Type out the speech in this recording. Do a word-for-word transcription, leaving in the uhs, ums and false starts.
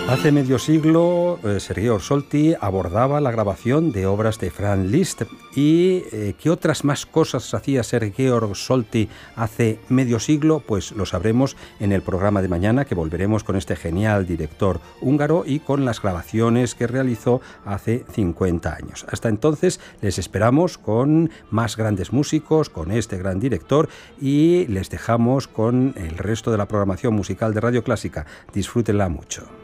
Hace medio siglo, eh, Sergei Orsolti abordaba la grabación de obras de Franz Liszt. ¿Y eh, qué otras más cosas hacía Sergei Orsolti hace medio siglo? Pues lo sabremos en el programa de mañana, que volveremos con este genial director húngaro y con las grabaciones que realizó hace cincuenta años. Hasta entonces les esperamos con más grandes músicos, con este gran director, y les dejamos con el resto de la programación musical de Radio Clásica. Disfrútenla mucho.